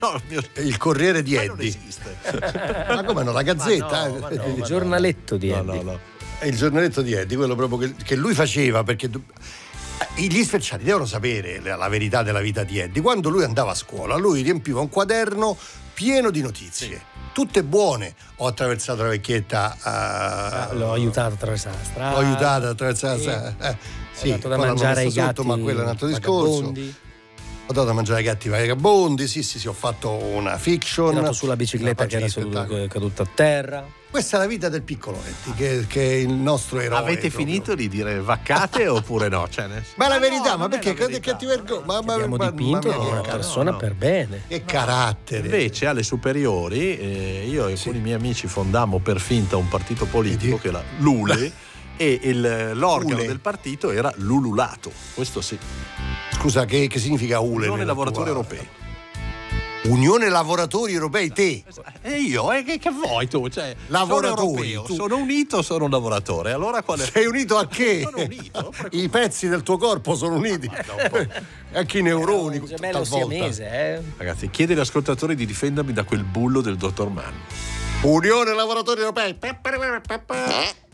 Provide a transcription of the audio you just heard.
No, il Corriere di ma non Eddie. esiste. Ma come no, la Gazzetta? Il giornaletto di Eddie. No. È il giornaletto di Eddie, quello proprio che lui faceva, perché gli speciali devono sapere la verità della vita di Eddie. Quando lui andava a scuola, lui riempiva un quaderno pieno di notizie, tutte buone. Ho attraversato la vecchietta, l'ho aiutato a attraversare la strada. L'ho aiutato ad attraversare la strada. Ho dato da mangiare ai gatti, ma quello è un altro discorso. vagabondi. Ho dato da mangiare ai gatti vagabondi. Sì, ho fatto una fiction. Ho andato sulla bicicletta che era caduta a terra. Questa è la vita del piccolo Eddie, che è il nostro eroe. Avete proprio. finito di dire vaccate oppure no? Cioè, Ma la verità, no, ma perché non è la che ti vergogni? Abbiamo dipinto una persona per bene. Che carattere. Invece alle superiori io e alcuni miei amici fondammo per finta un partito politico che era l'ULE e l'organo Ule. del partito era l'ululato. Questo sì. Scusa, che significa ULE? Unione Lavoratori Europei. Unione Lavoratori Europei, te? E io? Che vuoi tu? Cioè, Lavoratori, sono europeo, tu. sono unito, sono un lavoratore. Allora qual è? Sei unito a che? Sono unito. I pezzi del tuo corpo sono uniti. Anche i neuroni. Un gemello talvolta. siamese, Ragazzi, chiedi agli ascoltatori di difendermi da quel bullo del dottor Mann. Unione Lavoratori Europei.